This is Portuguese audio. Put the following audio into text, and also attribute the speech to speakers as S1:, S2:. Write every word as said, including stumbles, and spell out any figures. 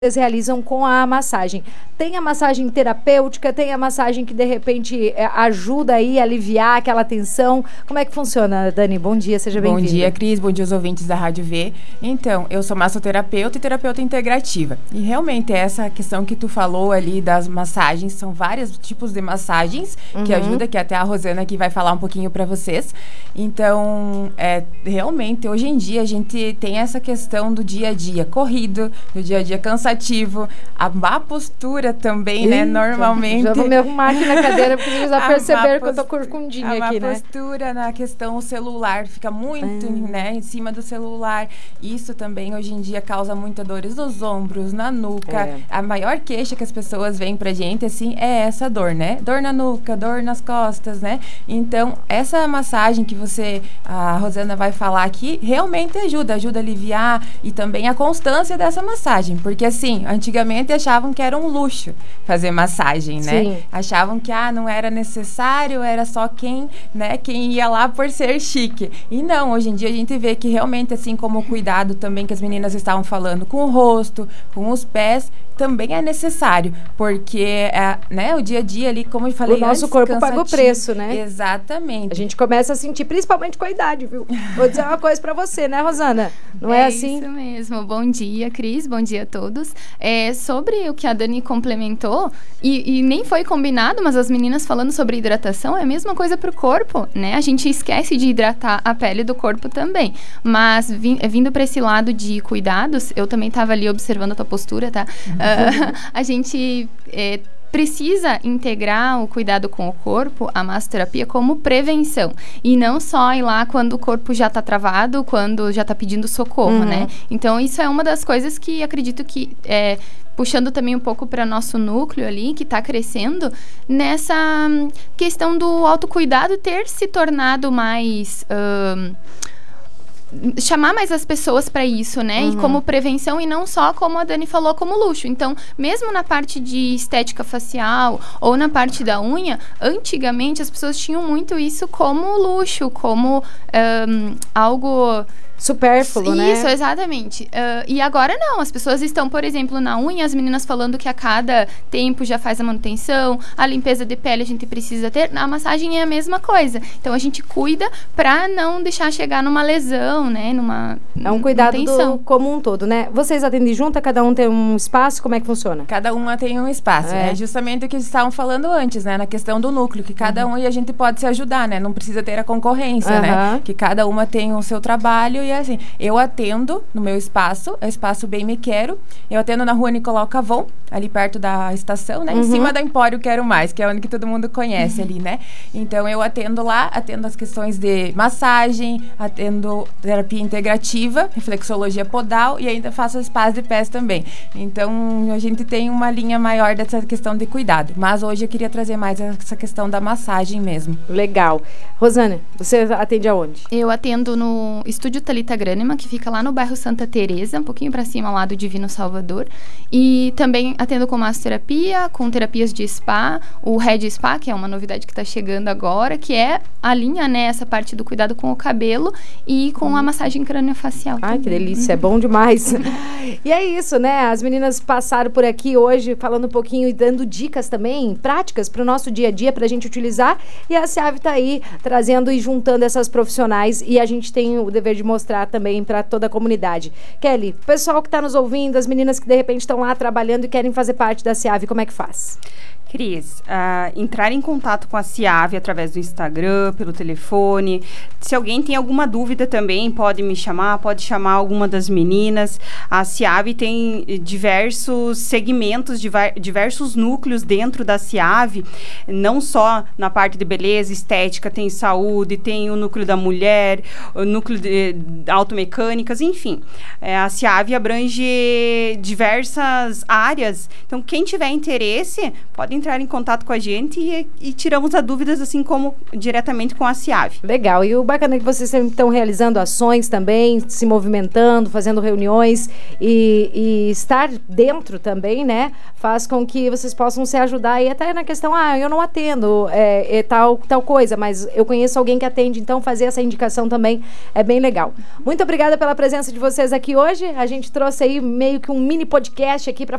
S1: vocês realizam com a massagem. Tem a massagem terapêutica, tem a massagem que de repente é, ajuda aí a aliviar aquela tensão. Como é que funciona, Dani? Bom dia, seja bem-vinda.
S2: Bom dia, Cris. Bom dia aos ouvintes da Rádio V. Então, eu sou massoterapeuta e terapeuta integrativa. E realmente essa questão que tu falou ali das massagens, são vários tipos de massagens uhum. que ajudam, que até a Rosana aqui vai falar um pouquinho para vocês. Então, é, realmente, hoje em dia a gente tem essa questão do dia a dia corrido, do dia a dia cansativo, a má postura também, né? Normalmente.
S1: Já vou me arrumar aqui na cadeira, porque vocês já perceberam que eu tô corcundinha aqui, né?
S2: A má postura na questão celular, fica muito, hum. né, em cima do celular. Isso também, hoje em dia, causa muitas dores nos ombros, na nuca. É. A maior queixa que as pessoas veem pra gente, assim, é essa dor, né? Dor na nuca, dor nas costas, né? Então, essa massagem que você, a Rosana vai falar aqui, realmente ajuda, ajuda a aliviar e também a constância dessa massagem, porque assim, Sim, antigamente achavam que era um luxo fazer massagem, né? Sim. Achavam que ah, não era necessário, era só quem, né, quem ia lá por ser chique. E não, hoje em dia a gente vê que realmente, assim como o cuidado também que as meninas estavam falando com o rosto, com os pés, também é necessário, porque é, né, o dia a dia ali, como eu falei,
S1: o nosso
S2: antes,
S1: corpo paga o preço, né?
S2: Exatamente.
S1: A gente começa a sentir, principalmente com a idade, viu? Vou dizer uma coisa pra você, né, Rosana? Não é, é assim?
S3: Isso mesmo. Bom dia, Cris. Bom dia a todos. É, sobre o que a Dani complementou, e, e nem foi combinado, mas as meninas falando sobre hidratação, é a mesma coisa pro corpo, né? A gente esquece de hidratar a pele do corpo também. Mas vim, vindo pra esse lado de cuidados, eu também tava ali observando a tua postura, tá? Uh, a gente é, precisa integrar o cuidado com o corpo, a massoterapia, como prevenção. E não só ir lá quando o corpo já tá travado, quando já tá pedindo socorro, uhum. né? Então, isso é uma das coisas que acredito que... É, puxando também um pouco para nosso núcleo ali, que está crescendo, nessa hum, questão do autocuidado ter se tornado mais... Hum, chamar mais as pessoas para isso, né? Uhum. E como prevenção e não só, como a Dani falou, como luxo. Então, mesmo na parte de estética facial ou na parte da unha, antigamente as pessoas tinham muito isso como luxo, como um, algo...
S1: supérfluo, né?
S3: Isso, exatamente. Uh, e agora não, as pessoas estão, por exemplo, na unha, as meninas falando que a cada tempo já faz a manutenção, a limpeza de pele a gente precisa ter, a massagem é a mesma coisa. Então, a gente cuida pra não deixar chegar numa lesão, né? Numa
S1: É um cuidado do, como um todo, né? Vocês atendem junto, cada um tem um espaço, como é que funciona?
S2: Cada uma tem um espaço, é. né? Justamente o que estavam falando antes, né? Na questão do núcleo, que cada uhum. um e a gente pode se ajudar, né? Não precisa ter a concorrência, uhum. né? Que cada uma tem o seu trabalho e assim, eu atendo no meu espaço, é o espaço Bem Me Quero, eu atendo na rua Nicolau Cavon, ali perto da estação, né? Uhum. Em cima da Empório Quero Mais, que é onde que todo mundo conhece uhum. ali, né? Então, eu atendo lá, atendo as questões de massagem, atendo terapia integrativa, reflexologia podal e ainda faço as spas de pés também. Então, a gente tem uma linha maior dessa questão de cuidado. Mas hoje eu queria trazer mais essa questão da massagem mesmo.
S1: Legal. Rosana, você atende aonde?
S3: Eu atendo no Estúdio Thalita Grânima, que fica lá no bairro Santa Teresa, um pouquinho para cima lá do Divino Salvador. E também atendo com massoterapia, com terapias de spa, o Red Spa, que é uma novidade que está chegando agora, que é a linha, né, essa parte do cuidado com o cabelo e com hum. a massagem crâniofacial.
S1: Ai, também. Que delícia, é bom demais. E é isso, né? As meninas passaram por aqui hoje falando um pouquinho e dando dicas também, práticas para o nosso dia a dia, para a gente utilizar. E a SEAV está aí trazendo e juntando essas profissionais e a gente tem o dever de mostrar também para toda a comunidade. Kelly, o pessoal que está nos ouvindo, as meninas que de repente estão lá trabalhando e querem fazer parte da SEAV, como é que faz?
S4: Cris, uh, entrar em contato com a SEAV através do Instagram, pelo telefone. Se alguém tem alguma dúvida também, pode me chamar, pode chamar alguma das meninas. A SEAV tem diversos segmentos, diversos núcleos dentro da SEAV, não só na parte de beleza, estética, tem saúde, tem o núcleo da mulher, o núcleo de, de automecânicas, enfim. É, a SEAV abrange diversas áreas, então quem tiver interesse, pode entrar em contato com a gente e, e tiramos as dúvidas, assim como diretamente com a CIAV.
S1: Legal. E o bacana é que vocês estão realizando ações também, se movimentando, fazendo reuniões e, e estar dentro também, né? Faz com que vocês possam se ajudar e até na questão, ah, eu não atendo é, é tal, tal coisa, mas eu conheço alguém que atende, então fazer essa indicação também é bem legal. Muito obrigada pela presença de vocês aqui hoje. A gente trouxe aí meio que um mini podcast aqui para